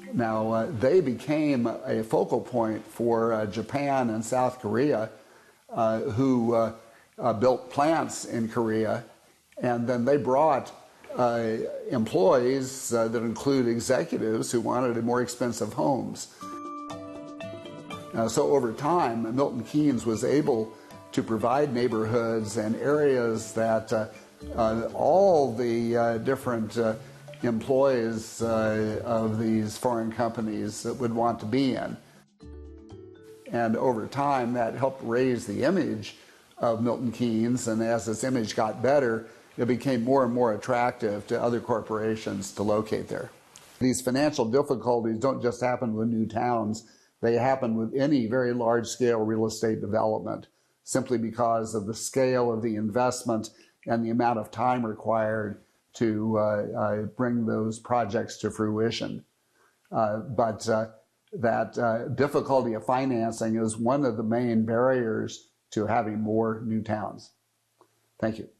Now, they became a focal point for Japan and South Korea, who built plants in Korea, and then they brought employees that include executives who wanted more expensive homes. So over time, Milton Keynes was able to provide neighborhoods and areas that all the different employees of these foreign companies would want to be in. And over time, that helped raise the image of Milton Keynes, and as this image got better, it became more and more attractive to other corporations to locate there. These financial difficulties don't just happen with new towns, they happen with any very large-scale real estate development, simply because of the scale of the investment and the amount of time required to bring those projects to fruition. But that difficulty of financing is one of the main barriers to having more new towns. Thank you.